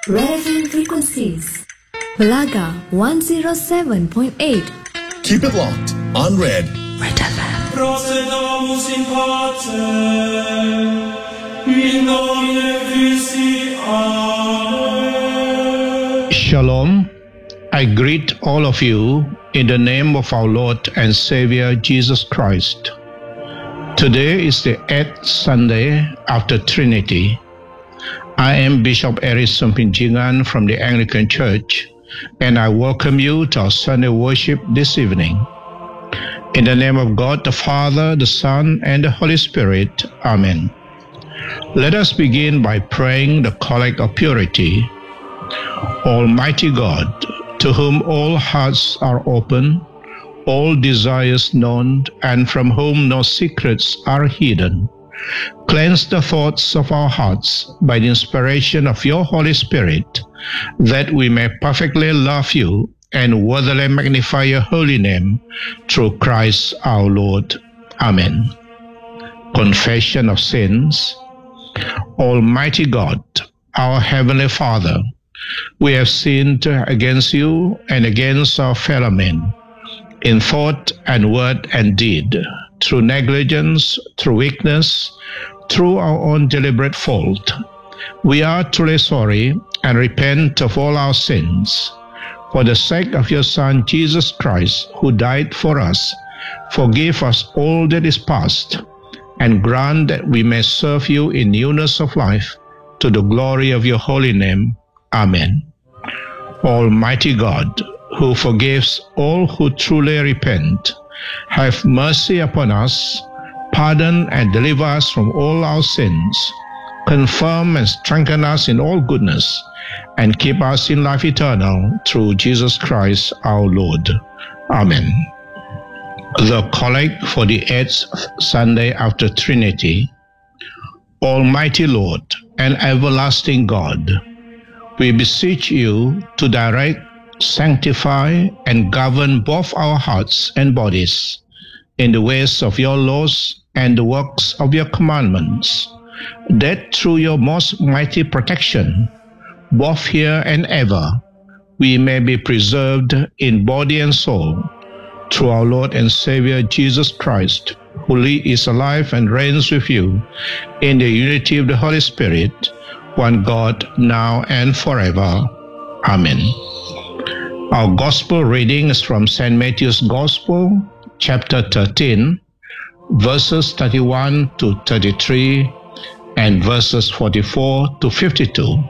Relevant frequencies. Balaga 107.8. Keep it locked on Red. Red FM. Procedamus in pacem, in nomine Christi. Amen. Shalom. I greet all of you in the name of our Lord and Savior Jesus Christ. Today is the 8th Sunday after Trinity. I am Bishop Eric Sumpinjingan from the Anglican Church, and I welcome you to our Sunday worship this evening. In the name of God, the Father, the Son, and the Holy Spirit. Amen. Let us begin by praying the Collect of Purity. Almighty God, to whom all hearts are open, all desires known, and from whom no secrets are hidden, cleanse the thoughts of our hearts by the inspiration of your Holy Spirit, that we may perfectly love you and worthily magnify your holy name through Christ our Lord. Amen. Confession of sins. Almighty God, our Heavenly Father, we have sinned against you and against our fellow men, in thought and word and deed, through negligence, through weakness, through our own deliberate fault. We are truly sorry and repent of all our sins. For the sake of your Son, Jesus Christ, who died for us, forgive us all that is past, and grant that we may serve you in newness of life, to the glory of your holy name. Amen. Almighty God, who forgives all who truly repent, have mercy upon us, pardon and deliver us from all our sins, confirm and strengthen us in all goodness, and keep us in life eternal through Jesus Christ our Lord. Amen. The Collect for the 8th Sunday after Trinity. Almighty Lord and everlasting God, we beseech you to direct, sanctify, and govern both our hearts and bodies in the ways of your laws and the works of your commandments, that through your most mighty protection, both here and ever, we may be preserved in body and soul, through our Lord and Savior Jesus Christ, who is alive and reigns with you in the unity of the Holy Spirit, one God, now and forever. Amen. Our Gospel reading is from St. Matthew's Gospel, chapter 13, verses 31 to 33, and verses 44 to 52.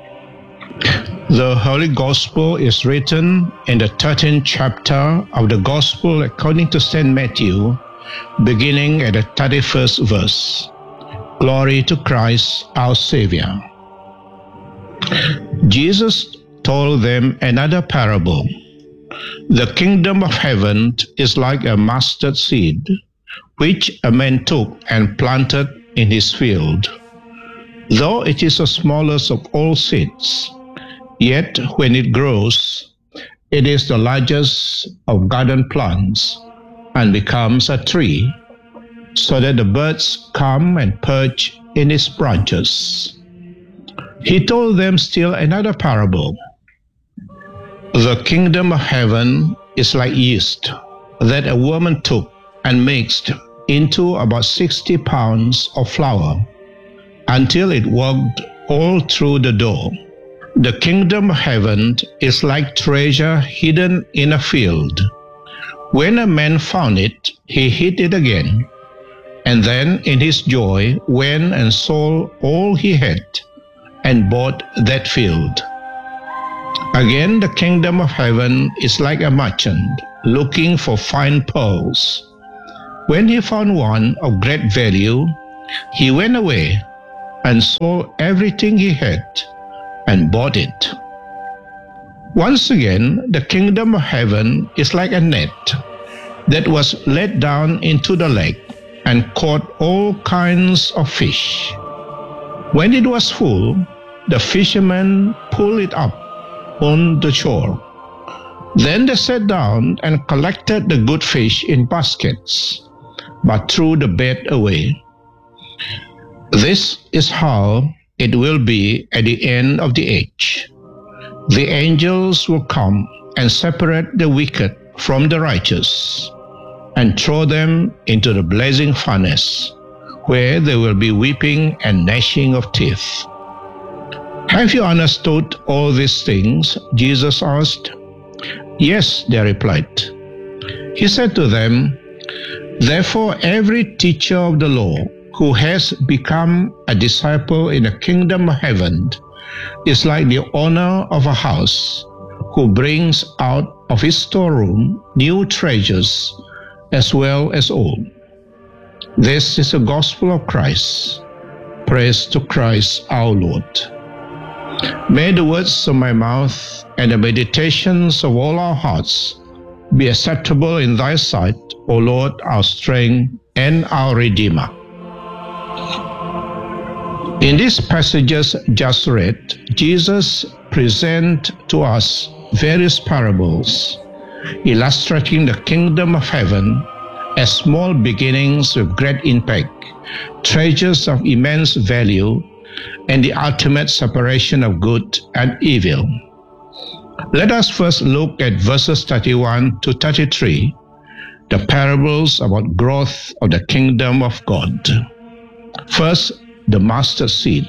The Holy Gospel is written in the 13th chapter of the Gospel according to St. Matthew, beginning at the 31st verse. Glory to Christ our Savior. Jesus told them another parable. The kingdom of heaven is like a mustard seed, which a man took and planted in his field. Though it is the smallest of all seeds, yet when it grows, it is the largest of garden plants and becomes a tree, so that the birds come and perch in its branches. He told them still another parable. The kingdom of heaven is like yeast that a woman took and mixed into about 60 pounds of flour until it worked all through the dough. The kingdom of heaven is like treasure hidden in a field. When a man found it, he hid it again, and then in his joy went and sold all he had and bought that field. Again, the kingdom of heaven is like a merchant looking for fine pearls. When he found one of great value, he went away and sold everything he had and bought it. Once again, the kingdom of heaven is like a net that was let down into the lake and caught all kinds of fish. When it was full, the fishermen pulled it up on the shore. Then they sat down and collected the good fish in baskets, but threw the bad away. This is how it will be at the end of the age. The angels will come and separate the wicked from the righteous and throw them into the blazing furnace, where there will be weeping and gnashing of teeth. Have you understood all these things? Jesus asked. Yes, they replied. He said to them, Therefore every teacher of the law who has become a disciple in the kingdom of heaven is like the owner of a house who brings out of his storeroom new treasures as well as old. This is the gospel of Christ. Praise to Christ our Lord. May the words of my mouth and the meditations of all our hearts be acceptable in thy sight, O Lord, our strength and our Redeemer. In these passages just read, Jesus presents to us various parables illustrating the kingdom of heaven as small beginnings with great impact, treasures of immense value, and the ultimate separation of good and evil. Let us first look at verses 31 to 33, the parables about growth of the kingdom of God. First, the mustard seed.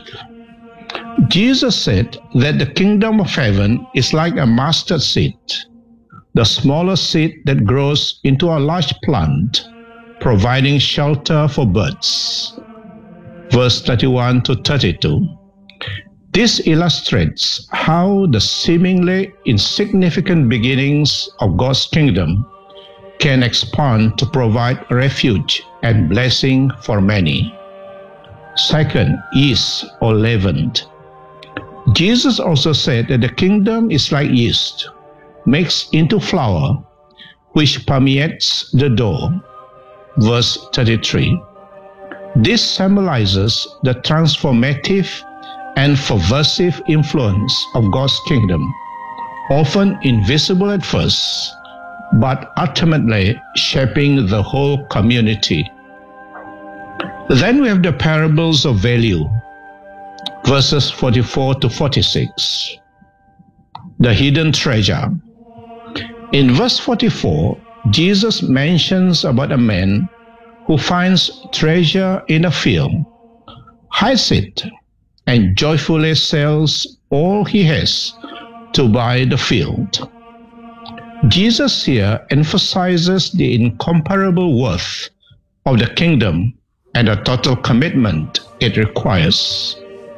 Jesus said that the kingdom of heaven is like a mustard seed, the smallest seed that grows into a large plant, providing shelter for birds. Verse 31 to 32. This illustrates how the seemingly insignificant beginnings of God's kingdom can expand to provide refuge and blessing for many. Second, yeast or leaven. Jesus also said that the kingdom is like yeast, mixed into flour, which permeates the dough. Verse 33. This symbolizes the transformative and pervasive influence of God's kingdom, often invisible at first, but ultimately shaping the whole community. Then we have the parables of value, verses 44 to 46. The hidden treasure. In verse 44, Jesus mentions about a man who finds treasure in a field, hides it, and joyfully sells all he has to buy the field. Jesus here emphasizes the incomparable worth of the kingdom and the total commitment it requires.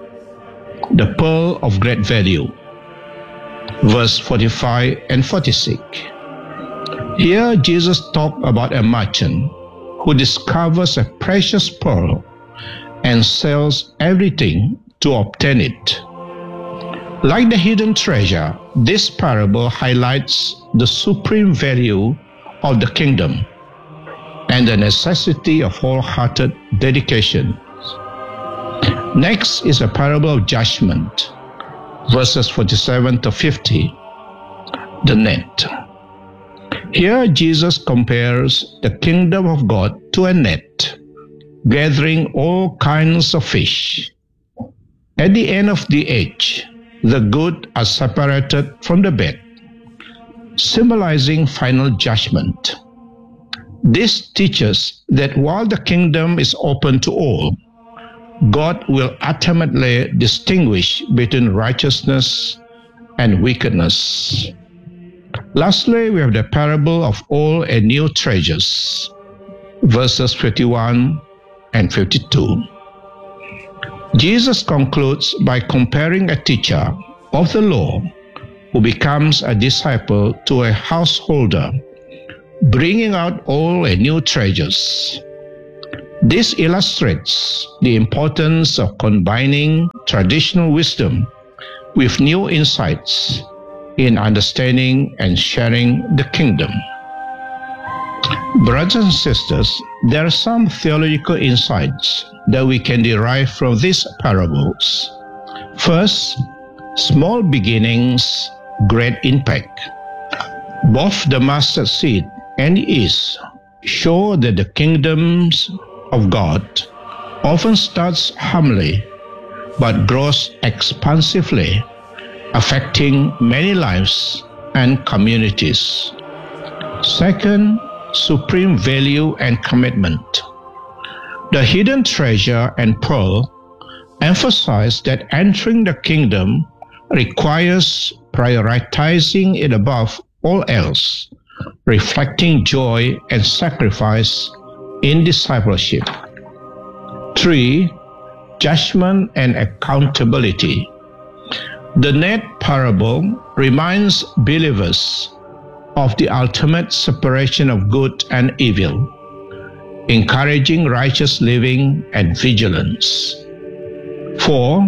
The pearl of great value. Verse 45 and 46. Here Jesus talked about a merchant who discovers a precious pearl and sells everything to obtain it. Like the hidden treasure, this parable highlights the supreme value of the kingdom and the necessity of wholehearted dedication. Next is a parable of judgment, verses 47 to 50, the net. Here Jesus compares the kingdom of God to a net, gathering all kinds of fish. At the end of the age, the good are separated from the bad, symbolizing final judgment. This teaches that while the kingdom is open to all, God will ultimately distinguish between righteousness and wickedness. Lastly, we have the parable of old and new treasures, verses 51 and 52. Jesus concludes by comparing a teacher of the law who becomes a disciple to a householder, bringing out old and new treasures. This illustrates the importance of combining traditional wisdom with new insights in understanding and sharing the kingdom. Brothers and sisters, there are some theological insights that we can derive from these parables. First, small beginnings, great impact. Both the mustard seed and yeast show that the kingdoms of God often starts humbly but grows expansively affecting many lives and communities. Second, supreme value and commitment. The hidden treasure and pearl emphasize that entering the kingdom requires prioritizing it above all else, reflecting joy and sacrifice in discipleship. 3. Judgment and accountability. The net parable reminds believers of the ultimate separation of good and evil, encouraging righteous living and vigilance. 4.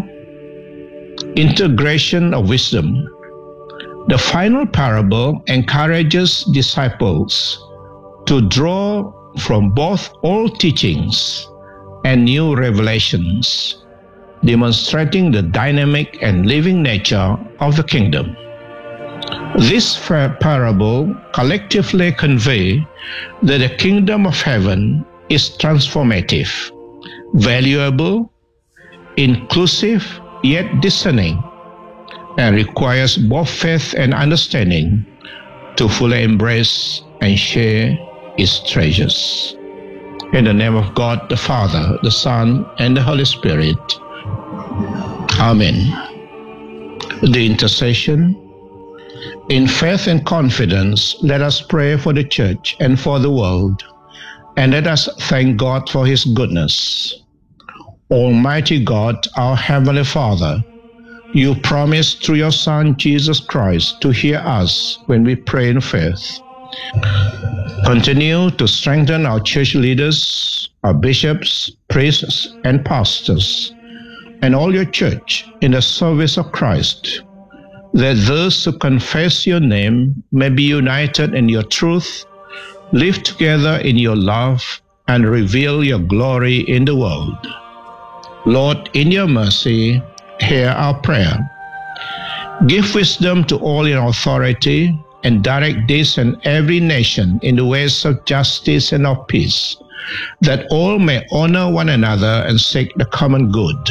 Integration of wisdom. The final parable encourages disciples to draw from both old teachings and new revelations, demonstrating the dynamic and living nature of the kingdom. This parable collectively conveys that the kingdom of heaven is transformative, valuable, inclusive, yet discerning, and requires both faith and understanding to fully embrace and share its treasures. In the name of God, the Father, the Son, and the Holy Spirit. Amen. The intercession. In faith and confidence, let us pray for the church and for the world, and let us thank God for His goodness. Almighty God, our Heavenly Father, you promised through your Son, Jesus Christ, to hear us when we pray in faith. Continue to strengthen our church leaders, our bishops, priests, and pastors, and all your church in the service of Christ, that those who confess your name may be united in your truth, live together in your love, and reveal your glory in the world. Lord, in your mercy, hear our prayer. Give wisdom to all in authority, and direct this and every nation in the ways of justice and of peace, that all may honor one another and seek the common good.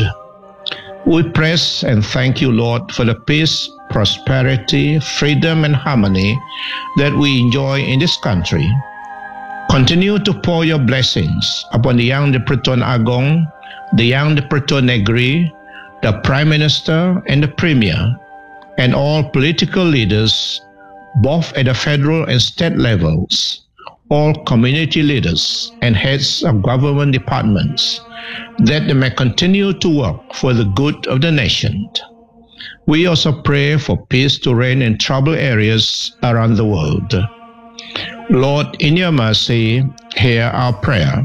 We praise and thank you, Lord, for the peace, prosperity, freedom, and harmony that we enjoy in this country. Continue to pour your blessings upon the young Dipertuan Agong, the young Dipertuan Negeri, the Prime Minister and the Premier, and all political leaders, both at the federal and state levels, all community leaders and heads of government departments, that they may continue to work for the good of the nation. We also pray for peace to reign in troubled areas around the world. Lord, in your mercy, hear our prayer.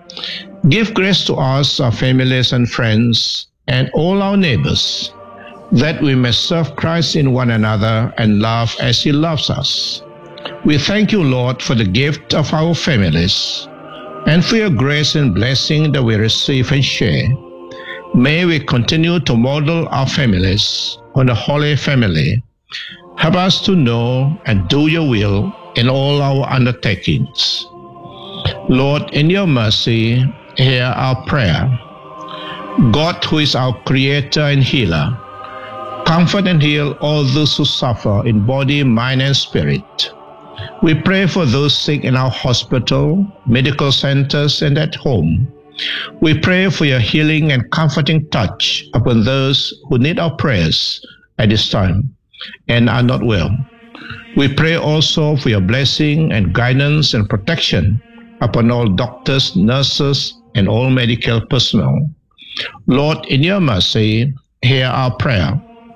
Give grace to us, our families and friends, and all our neighbors, that we may serve Christ in one another and love as He loves us. We thank you, Lord, for the gift of our families, and for your grace and blessing that we receive and share. May we continue to model our families on the Holy Family. Help us to know and do your will in all our undertakings. Lord, in your mercy, hear our prayer. God, who is our Creator and Healer, comfort and heal all those who suffer in body, mind, and spirit. We pray for those sick in our hospital, medical centers, and at home. We pray for your healing and comforting touch upon those who need our prayers at this time and are not well. We pray also for your blessing and guidance and protection upon all doctors, nurses, and all medical personnel. Lord, in your mercy, hear our prayer.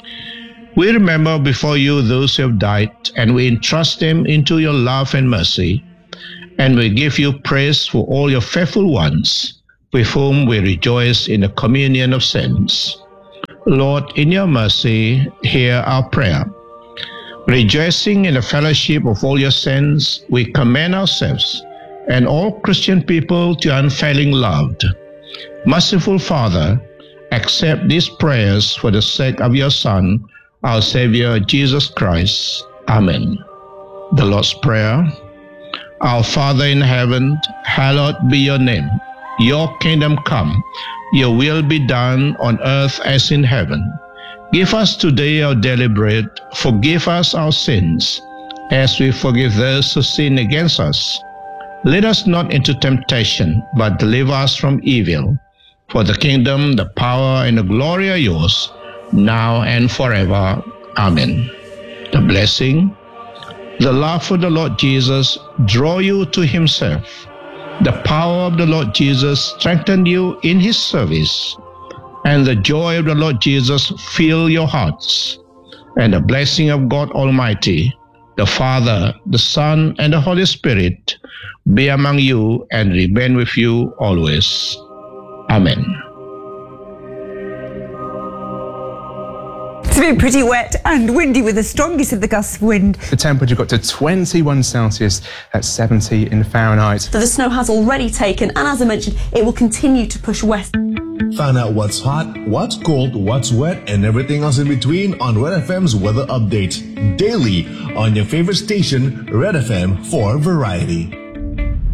We remember before you those who have died, and we entrust them into your love and mercy. And we give you praise for all your faithful ones, with whom we rejoice in the communion of saints. Lord, in your mercy, hear our prayer. Rejoicing in the fellowship of all your saints, we commend ourselves and all Christian people to your unfailing love. Merciful Father, accept these prayers for the sake of your Son, our Savior, Jesus Christ. Amen. The Lord's Prayer. Our Father in heaven, hallowed be your name. Your kingdom come, your will be done on earth as in heaven. Give us today our daily bread. Forgive us our sins, as we forgive those who sin against us. Lead us not into temptation, but deliver us from evil. For the kingdom, the power, and the glory are yours, now and forever. Amen. The blessing, the love of the Lord Jesus draw you to himself. The power of the Lord Jesus strengthen you in his service. And the joy of the Lord Jesus fill your hearts. And the blessing of God Almighty, the Father, the Son, and the Holy Spirit be among you and remain with you always. Amen. It's been pretty wet and windy with the strongest of the gusts of wind. The temperature got to 21 Celsius, that's 70 in Fahrenheit. So the snow has already taken, and as I mentioned, it will continue to push west. Find out what's hot, what's cold, what's wet, and everything else in between on Red FM's weather update daily on your favorite station, Red FM, for variety.